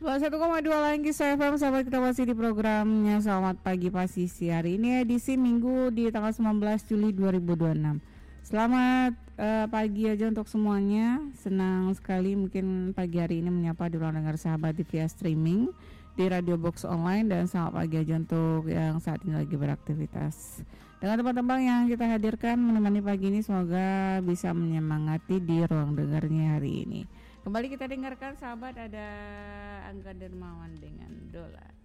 91,2 Langgis FM. Sahabat, kita masih di programnya Selamat Pagi Pasisi. Hari ini edisi Minggu di tanggal 19 Juli 2026. Selamat pagi aja untuk semuanya. Senang sekali mungkin pagi hari ini menyapa di ruang dengar sahabat di via streaming di Radio Box Online. Dan selamat pagi aja untuk yang saat ini lagi beraktivitas. Dengan teman-teman yang kita hadirkan menemani pagi ini, semoga bisa menyemangati di ruang dengarnya hari ini. Kembali kita dengarkan sahabat, ada Angga Dermawan dengan Dola.